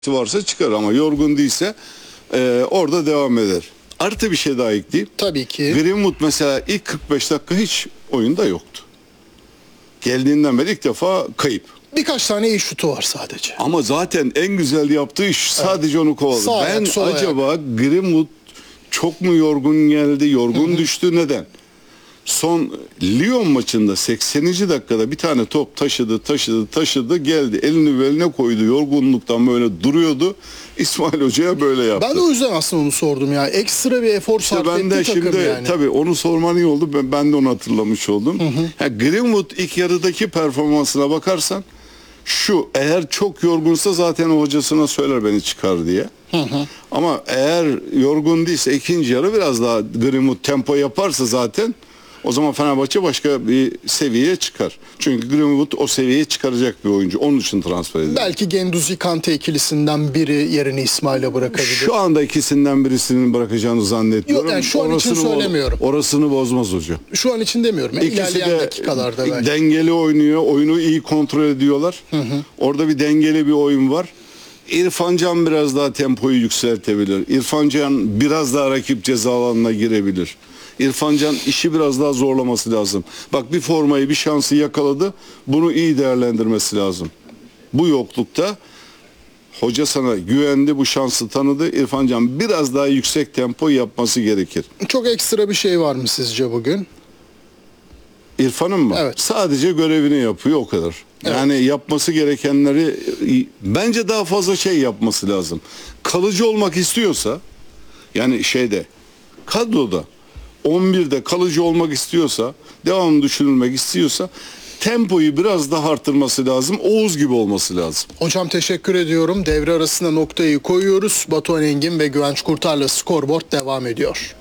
varsa çıkar ama yorgun değilse orada devam eder. Artı bir şey daha ekleyeyim. Tabii ki. Greenwood mesela ilk 45 dakika hiç oyunda yoktu. Geldiğinden beri ilk defa kayıp. Birkaç tane iyi şutu var sadece. Ama zaten en güzel yaptığı iş sadece onu kovaladı. Sağ ayak, Ben sol acaba Greenwood çok mu yorgun geldi, yorgun düştü, neden? Son Lyon maçında 80. dakikada bir tane top taşıdı geldi, elini beline koydu, yorgunluktan böyle duruyordu. İsmail Hoca'ya böyle yaptı. Ben de o yüzden aslında onu sordum ya. Ekstra bir efor sarf ben etti de takım şimdi yani. tabii onu sorman iyi oldu. Ben de onu hatırlamış oldum. Greenwood ilk yarıdaki performansına bakarsan eğer çok yorgunsa zaten o hocasına söyler beni çıkar diye. Ama eğer yorgun değilse ikinci yarı biraz daha Greenwood tempo yaparsa zaten o zaman Fenerbahçe başka bir seviyeye çıkar. Çünkü Greenwood o seviyeye çıkaracak bir oyuncu. Onun için transfer edildi. Belki Guendouzi Kante ikilisinden biri yerini İsmail'e bırakabilir. Şu anda ikisinden birisinin bırakacağını zannetmiyorum. Yok yani şu an için söylemiyorum. Orasını bozmaz hoca. Şu an için demiyorum. Yani İkisi İlerleyen de dakikalarda belki. dengeli oynuyor. Oyunu iyi kontrol ediyorlar. Orada bir dengeli bir oyun var. İrfan Can biraz daha tempoyu yükseltebilir. İrfan Can biraz daha rakip ceza alanına girebilir. İrfan Can işi biraz daha zorlaması lazım. Bak bir formayı, bir şansı yakaladı. Bunu iyi değerlendirmesi lazım. Bu yoklukta hoca sana güvendi, bu şansı tanıdı. İrfan Can biraz daha yüksek tempo yapması gerekir. Çok ekstra bir şey var mı sizce bugün? İrfan'ın mı? Evet. Sadece görevini yapıyor, o kadar. Evet. Yani yapması gerekenleri bence daha fazla şey yapması lazım. Kalıcı olmak istiyorsa, yani kadroda 11'de kalıcı olmak istiyorsa, devamlı düşünülmek istiyorsa tempoyu biraz daha arttırması lazım. Oğuz gibi olması lazım. Hocam teşekkür ediyorum. Devre arasında noktayı koyuyoruz. Batuhan Engin ve Güvenç Kurtar'la Scoreboard devam ediyor.